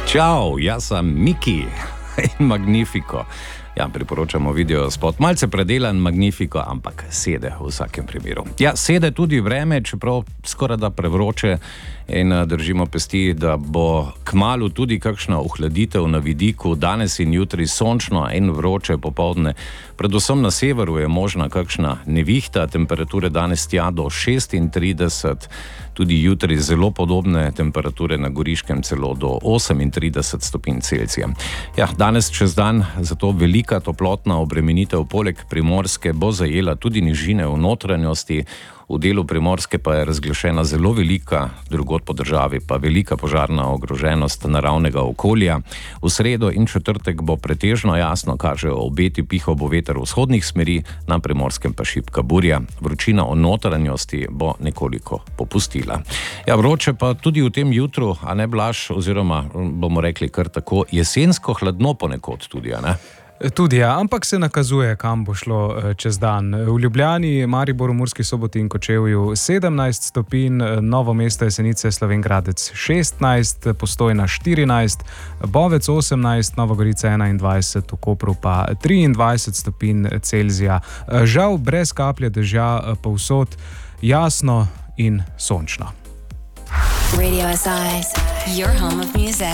Čau, jaz sem Miki in Magnifico. Ja, priporočamo video spot. Malce predelan Magnifico, ampak sede v vsakem primeru. Ja, sede tudi vreme, čeprav skoraj da prevroče in držimo pesti, da bo kmalu tudi kakšna ohladitev na vidiku. Danes in jutri sončno in vroče popoldne. Predvsem na severu je možna kakšna nevihta, temperature danes tja do 36, tudi jutri zelo podobne temperature na Goriškem celo do 38 stopinj Celzija. Ja, danes čez dan zato velika toplotna obremenitev poleg Primorske bo zajela tudi nižine v notranjosti. V delu Primorske pa je razglašena zelo velika, drugod po državi pa velika požarna ogroženost naravnega okolja. V sredo in četrtek bo pretežno jasno, kažejo obeti, pihal bo veter vzhodnih smeri, na Primorskem pa šibka burja. Vročina v notranjosti bo nekoliko popustila. Ja, vroče pa tudi v tem jutru, a ne Blaž, oziroma bomo rekli kar tako, jesensko hladno ponekod tudi, a ne? Tudi ja, ampak se nakazuje, kam bo šlo čez dan. V Ljubljani, Mariboru, Murski Soboti in Kočevju 17 stopinj, Novo mesto, Jesenice, Slovenj Gradec 16, Postojna 14, Bovec 18, Nova Gorica 21, v Kopru pa 23 stopinj Celzija. Žal brez kaplje dežja, povsod jasno in sončno. Radio SI, your home of music.